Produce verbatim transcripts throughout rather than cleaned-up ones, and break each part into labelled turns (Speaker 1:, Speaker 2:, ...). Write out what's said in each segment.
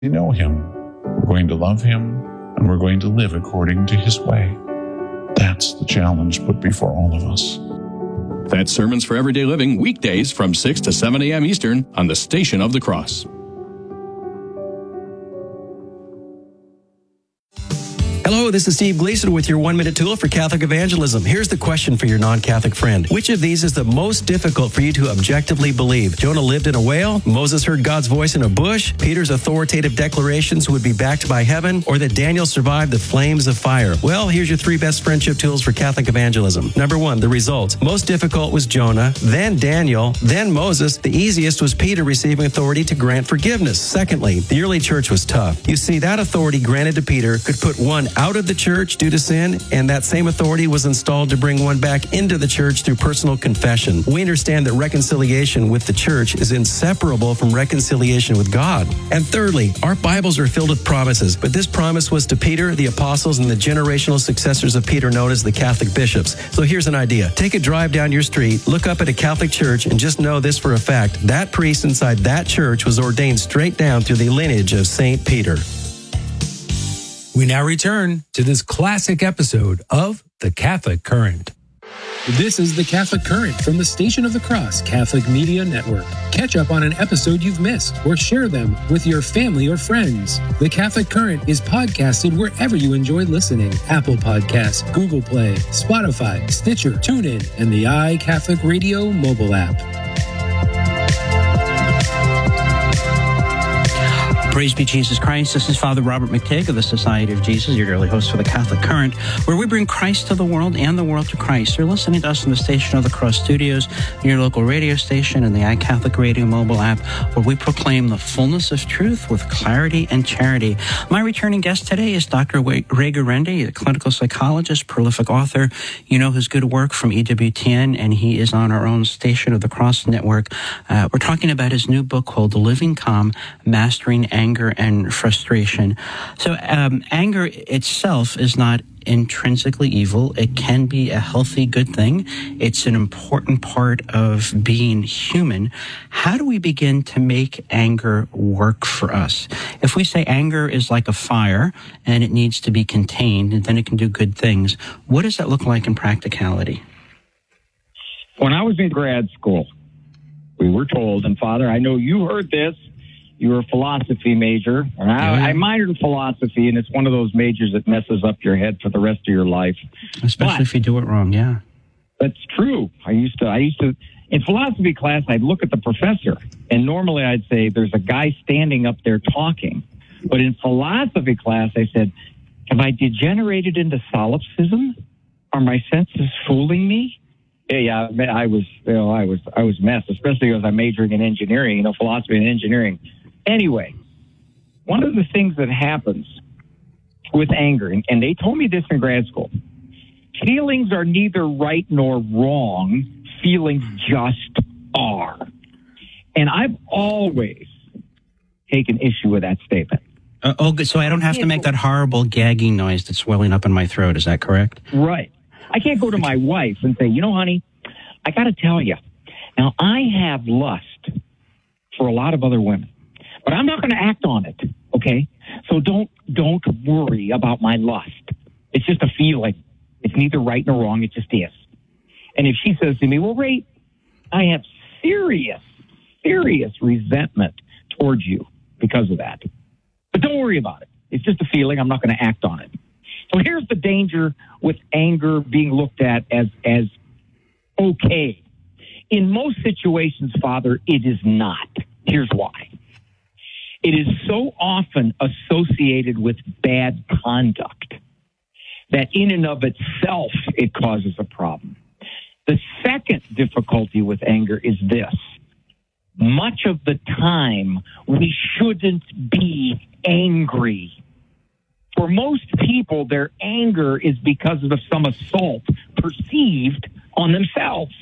Speaker 1: know him, we're going to love him, and we're going to live according to his way. That's the challenge put before all of us.
Speaker 2: That's Sermons for Everyday Living, weekdays from six to seven a.m. Eastern on the Station of the Cross.
Speaker 3: Hello, this is Steve Gleason with your one-minute tool for Catholic evangelism. Here's the question for your non-Catholic friend. Which of these is the most difficult for you to objectively believe? Jonah lived in a whale? Moses heard God's voice in a bush? Peter's authoritative declarations would be backed by heaven? Or that Daniel survived the flames of fire? Well, here's your three best friendship tools for Catholic evangelism. Number one, the results. Most difficult was Jonah, then Daniel, then Moses. The easiest was Peter receiving authority to grant forgiveness. Secondly, the early church was tough. You see, that authority granted to Peter could put one out of the church due to sin, and that same authority was installed to bring one back into the church through personal confession. We understand that reconciliation with the church is inseparable from reconciliation with God. And thirdly, our Bibles are filled with promises, but this promise was to Peter, the apostles, and the generational successors of Peter known as the Catholic bishops. So here's an idea. Take a drive down your street, look up at a Catholic church, and just know this for a fact. That priest inside that church was ordained straight down through the lineage of Saint Peter.
Speaker 4: We now return to this classic episode of The Catholic Current. This is The Catholic Current from the Station of the Cross Catholic Media Network. Catch up on an episode you've missed or share them with your family or friends. The Catholic Current is podcasted wherever you enjoy listening. Apple Podcasts, Google Play, Spotify, Stitcher, TuneIn, and the iCatholic Radio mobile app.
Speaker 5: Praise be Jesus Christ. This is Father Robert McTigg of the Society of Jesus, your daily host for the Catholic Current, where we bring Christ to the world and the world to Christ. You're listening to us in the Station of the Cross studios, your local radio station, and the iCatholic Radio mobile app, where we proclaim the fullness of truth with clarity and charity. My returning guest today is Doctor Ray Guarendi, a clinical psychologist, prolific author. You know his good work from E W T N, and he is on our own Station of the Cross network. Uh, we're talking about his new book called Living Calm, Mastering Anger and Frustration. So um, anger itself is not intrinsically evil. It can be a healthy, good thing. It's an important part of being human. How do we begin to make anger work for us? If we say anger is like a fire and it needs to be contained and then it can do good things, what does that look like in practicality?
Speaker 6: When I was in grad school, we were told, and Father, I know you heard this, you were a philosophy major, and I,
Speaker 5: yeah.
Speaker 6: I minored in philosophy, and it's one of those majors that messes up your head for the rest of your life.
Speaker 5: Especially but, if you do it wrong, yeah.
Speaker 6: That's true. I used to, I used to, in philosophy class, I'd look at the professor, and normally I'd say, there's a guy standing up there talking. But in philosophy class, I said, have I degenerated into solipsism? Are my senses fooling me? Yeah, yeah, I was, you know, I was, I was messed, especially as I'm majoring in engineering, you know, philosophy and engineering. Anyway, one of the things that happens with anger, and, and they told me this in grad school, feelings are neither right nor wrong. Feelings just are. And I've always taken issue with that statement.
Speaker 5: Uh, oh, good. So I don't have to make that horrible gagging noise that's swelling up in my throat. Is that correct?
Speaker 6: Right. I can't go to my wife and say, you know, honey, I got to tell you, now I have lust for a lot of other women, but I'm not going to act on it. Okay. So don't, don't worry about my lust. It's just a feeling. It's neither right nor wrong. It just is. And if she says to me, well, Ray, I have serious, serious resentment towards you because of that, but don't worry about it. It's just a feeling. I'm not going to act on it. So here's the danger with anger being looked at as, as okay. In most situations, Father, it is not. Here's why. It is so often associated with bad conduct that in and of itself, it causes a problem. The second difficulty with anger is this. Much of the time, we shouldn't be angry. For most people, their anger is because of some assault perceived on themselves.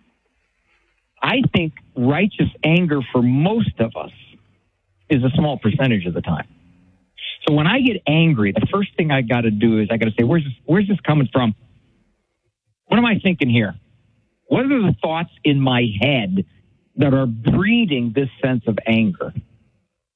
Speaker 6: I think righteous anger for most of us is a small percentage of the time. So when I get angry, the first thing I got to do is I got to say, where's this, where's this coming from? What am I thinking here? What are the thoughts in my head that are breeding this sense of anger?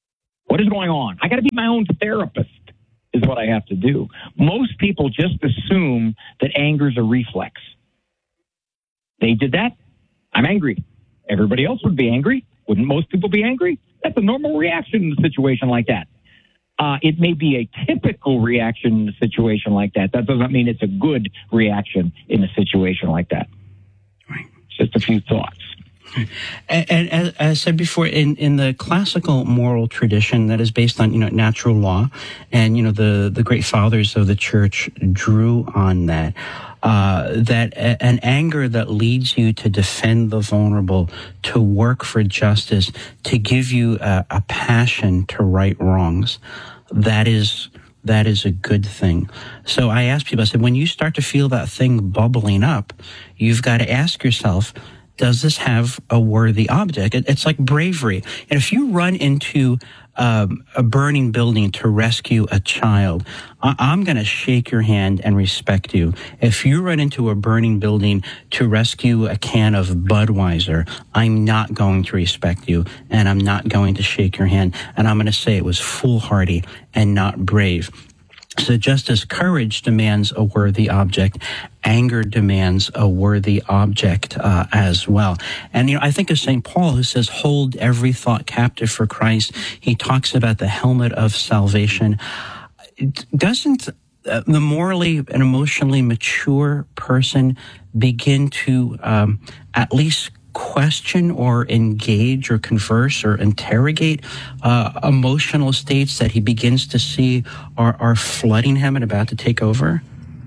Speaker 6: What is going on? I got to be my own therapist is what I have to do. Most people just assume that anger is a reflex. They did that. I'm angry. Everybody else would be angry. Wouldn't most people be angry? That's a normal reaction in a situation like that. Uh, it may be a typical reaction in a situation like that. That doesn't mean it's a good reaction in a situation like that.
Speaker 5: Right.
Speaker 6: Just a few thoughts.
Speaker 5: And, and as I said before, in, in the classical moral tradition that is based on, you know, natural law, and, you know, the, the great fathers of the church drew on that, uh, that a, an anger that leads you to defend the vulnerable, to work for justice, to give you a, a passion to right wrongs, that is that is a good thing. So I ask people, I said, when you start to feel that thing bubbling up, you've got to ask yourself, does this have a worthy object? It, it's like bravery. And if you run into um, a burning building to rescue a child, I, I'm going to shake your hand and respect you. If you run into a burning building to rescue a can of Budweiser, I'm not going to respect you, and I'm not going to shake your hand, and I'm going to say it was foolhardy and not brave. So just as courage demands a worthy object, anger demands a worthy object uh, as well. And, you know, I think of Saint Paul, who says, hold every thought captive for Christ. He talks about the helmet of salvation. Doesn't uh, the morally and emotionally mature person begin to um, at least question or engage or converse or interrogate uh, emotional states that he begins to see are, are flooding him and about to take over?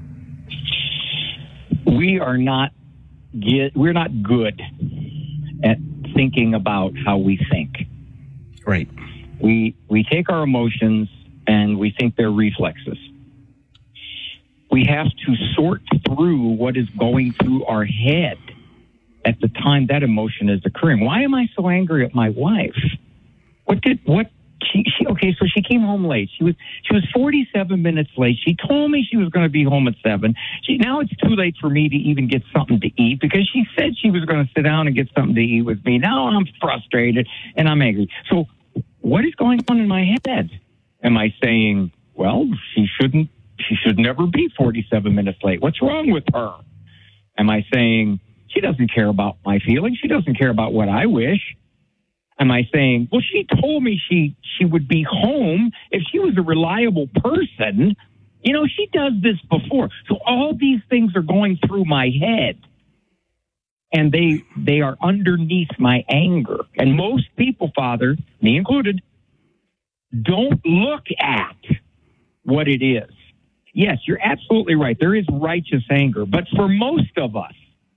Speaker 6: We are not get, we're not good at thinking about how we think.
Speaker 5: Right.
Speaker 6: We we take our emotions and we think they're reflexes. We have to sort through what is going through our head at the time that emotion is occurring. Why am I so angry at my wife? What did, what, she, she, okay, so she came home late. She was, she was forty-seven minutes late. She told me she was going to be home at seven. She, now it's too late for me to even get something to eat because she said she was going to sit down and get something to eat with me. Now I'm frustrated and I'm angry. So what is going on in my head? Am I saying, well, she shouldn't, she should never be forty-seven minutes late. What's wrong with her? Am I saying, she doesn't care about my feelings. She doesn't care about what I wish. Am I saying, well, she told me she, she would be home if she was a reliable person. You know, she does this before. So all these things are going through my head. And they they are underneath my anger. And most people, Father, me included, don't look at what it is. Yes, you're absolutely right. There is righteous anger. But for most of us,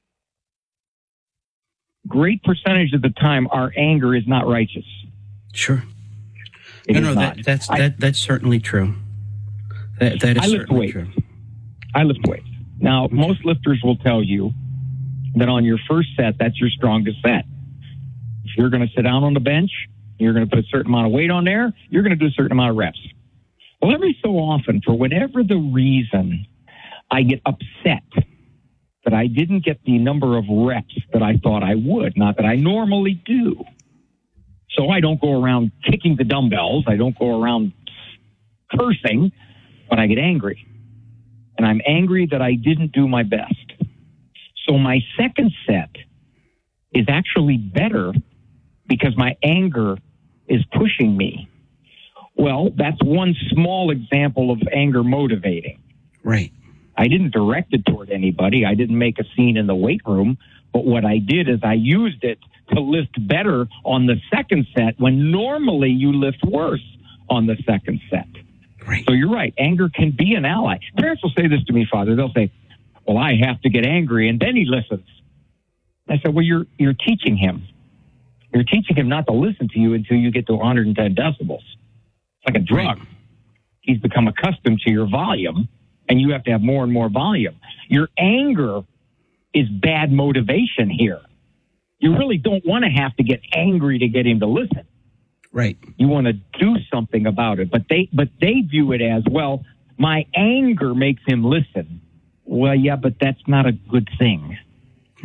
Speaker 6: great percentage of the time, our anger is not righteous.
Speaker 5: Sure.
Speaker 6: It
Speaker 5: no,
Speaker 6: is
Speaker 5: no,
Speaker 6: not.
Speaker 5: that, that's
Speaker 6: I,
Speaker 5: that, that's certainly true. That, that is
Speaker 6: I lift
Speaker 5: certainly
Speaker 6: weights.
Speaker 5: true.
Speaker 6: I lift weights. Now, most lifters will tell you that on your first set, that's your strongest set. If you're going to sit down on the bench, you're going to put a certain amount of weight on there, you're going to do a certain amount of reps. Well, every so often, for whatever the reason, I get upset that I didn't get the number of reps that I thought I would, not that I normally do. So I don't go around kicking the dumbbells. I don't go around cursing, but I get angry. And I'm angry that I didn't do my best. So my second set is actually better because my anger is pushing me. Well, that's one small example of anger motivating.
Speaker 5: Right.
Speaker 6: I didn't direct it toward anybody. I didn't make a scene in the weight room. But what I did is I used it to lift better on the second set when normally you lift worse on the second set.
Speaker 5: Right.
Speaker 6: So you're right. Anger can be an ally. Parents will say this to me, Father. They'll say, well, I have to get angry, and then he listens. I said, well, you're you're teaching him. You're teaching him not to listen to you until you get to one hundred ten decibels. It's like a drug. Right. He's become accustomed to your volume, and you have to have more and more volume. Your anger is bad motivation here. You really don't want to have to get angry to get him to listen.
Speaker 5: Right.
Speaker 6: You want to do something about it. But they but they view it as, well, my anger makes him listen. Well, yeah, but that's not a good thing.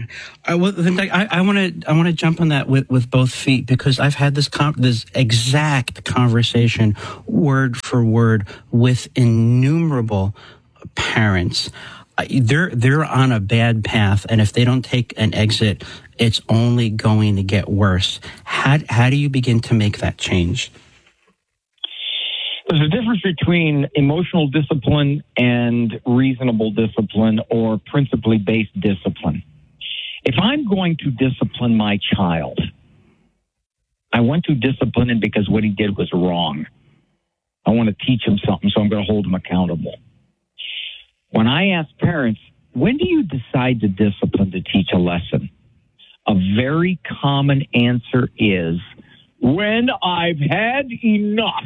Speaker 5: I, well, I want to I want to jump on that with, with both feet, because I've had this com- this exact conversation word for word with innumerable parents. Uh, they're they're on a bad path, and if they don't take an exit, it's only going to get worse. How how do you begin to make that change?
Speaker 6: There's a difference between emotional discipline and reasonable discipline, or principally based discipline. If I'm going to discipline my child, I want to discipline him because what he did was wrong. I want to teach him something, so I'm going to hold him accountable. When I ask parents, when do you decide to discipline to teach a lesson? A very common answer is, when I've had enough.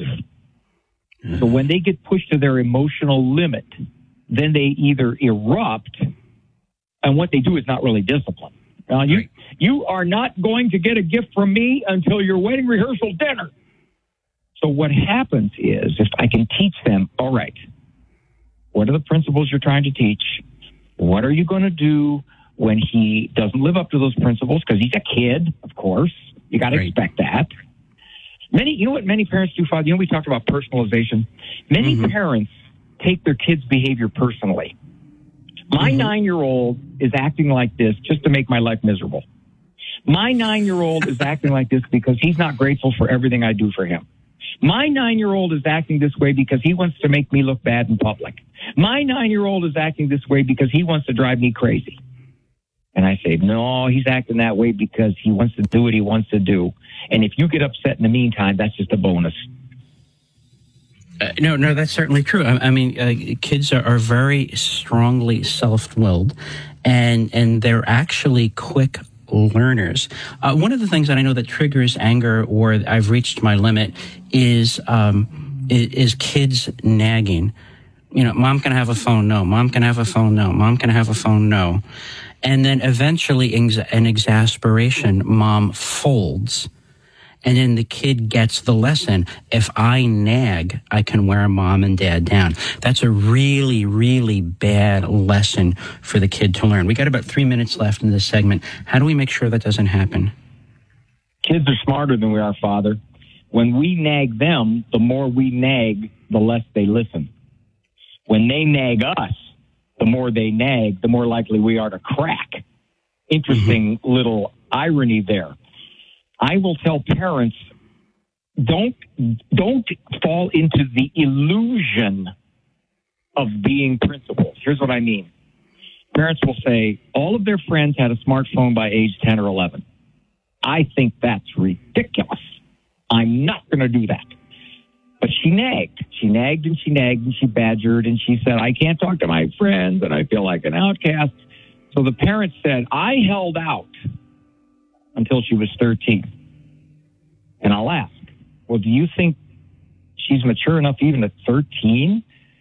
Speaker 6: So when they get pushed to their emotional limit, then they either erupt, and what they do is not really discipline. Uh, you, right. you are not going to get a gift from me until your wedding rehearsal dinner. So what happens is, if I can teach them, all right, what are the principles you're trying to teach? What are you going to do when he doesn't live up to those principles? Because he's a kid, of course. You got to right. expect that. Many, you know what many parents do, Father? You know, we talked about personalization. Many mm-hmm. parents take their kids' behavior personally. My mm-hmm. nine-year-old is acting like this just to make my life miserable. My nine-year-old is acting like this because he's not grateful for everything I do for him. My nine-year-old is acting this way because he wants to make me look bad in public. My nine-year-old is acting this way because he wants to drive me crazy. And I say, no, he's acting that way because he wants to do what he wants to do. And if you get upset in the meantime, that's just a bonus.
Speaker 5: Uh, no, no, that's certainly true. I, I mean, uh, kids are, are very strongly self-willed, and and they're actually quick learners. Uh, one of the things that I know that triggers anger, or I've reached my limit, is um, is, is kids nagging. You know, mom can have a phone, no. Mom can have a phone, no. Mom can have a phone, no. And then eventually, in exasperation, mom folds. And then the kid gets the lesson. If I nag, I can wear mom and dad down. That's a really, really bad lesson for the kid to learn. We got about three minutes left in this segment. How do we make sure that doesn't happen?
Speaker 6: Kids are smarter than we are, Father. When we nag them, the more we nag, the less they listen. When they nag us, the more they nag, the more likely we are to crack. Interesting mm-hmm. little irony there. I will tell parents, don't don't fall into the illusion of being principals. Here's what I mean. Parents will say, all of their friends had a smartphone by age ten or eleven. I think that's ridiculous. I'm not going to do that. But she nagged. She nagged and she nagged and she badgered and she said, I can't talk to my friends and I feel like an outcast. So the parents said, I held out until she was thirteen. And I'll ask, well, do you think she's mature enough even at thirteen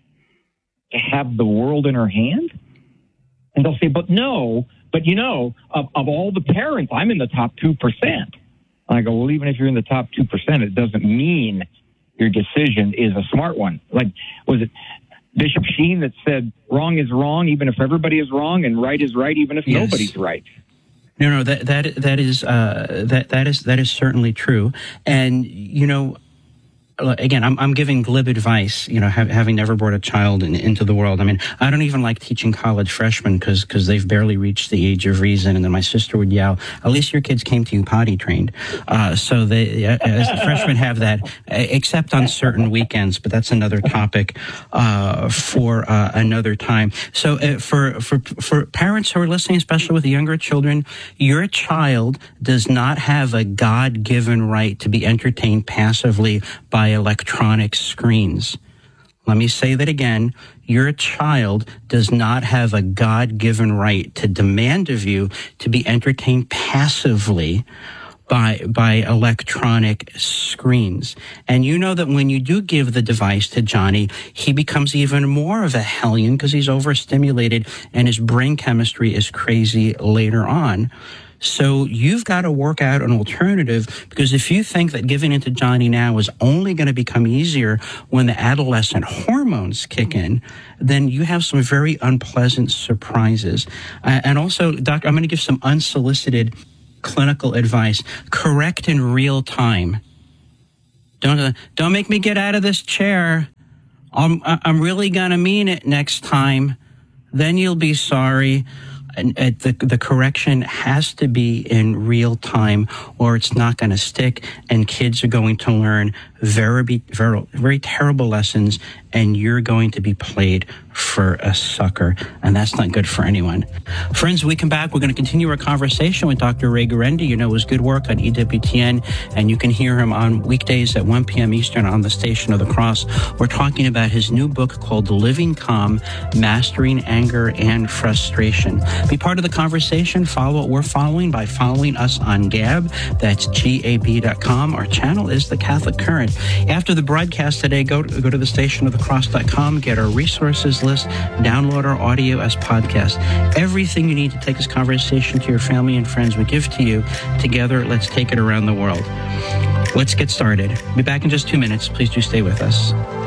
Speaker 6: to have the world in her hand? And they'll say, but no, but you know, of, of all the parents, I'm in the top two percent. And I go, well, even if you're in the top two percent, it doesn't mean your decision is a smart one. Like, was it Bishop Sheen that said, wrong is wrong, even if everybody is wrong, and right is right, even if yes. nobody's right?
Speaker 5: No, no, that that that is uh, that that is that is certainly true. And you know, again, I'm I'm giving glib advice. You know, ha- having never brought a child in, into the world. I mean, I don't even like teaching college freshmen because because they've barely reached the age of reason. And then my sister would yell, "At least your kids came to you potty trained." Uh, so they, uh, as the freshmen have that, except on certain weekends. But that's another topic uh, for uh, another time. So uh, for for for parents who are listening, especially with younger children, your child does not have a God-given right to be entertained passively by electronic screens. Let me say that again. Your child does not have a God-given right to demand of you to be entertained passively by by electronic screens. And you know that when you do give the device to Johnny, he becomes even more of a hellion because he's overstimulated and his brain chemistry is crazy later on. So you've got to work out an alternative, because if you think that giving into Johnny now is only going to become easier when the adolescent hormones kick in, then you have some very unpleasant surprises. Uh, and also, Doctor, I'm going to give some unsolicited clinical advice. Correct in real time. Don't, uh, don't make me get out of this chair. I'm, I'm really going to mean it next time. Then you'll be sorry. And uh, the the correction has to be in real time, or it's not going to stick, and kids are going to learn very, very, very terrible lessons, and you're going to be played for a sucker, and that's not good for anyone. Friends, when we come back, we're going to continue our conversation with Doctor Ray Guarendi. You know his good work on E W T N, and you can hear him on weekdays at one p.m. Eastern on the Station of the Cross. We're talking about his new book called Living Calm, Mastering Anger and Frustration. Be part of the conversation. Follow what we're following by following us on Gab. That's G A B dot com. Our channel is The Catholic Current. After the broadcast today, go to, go to the station of the cross dot com, get our resources list, download our audio as podcast. Everything you need to take this conversation to your family and friends, we give to you. Together, let's take it around the world. Let's get started. Be back in just two minutes. Please do stay with us.